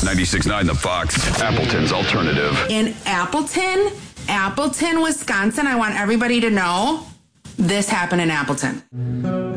96.9 The Fox, Appleton's alternative. In Appleton, Wisconsin, I want everybody to know this happened in Appleton.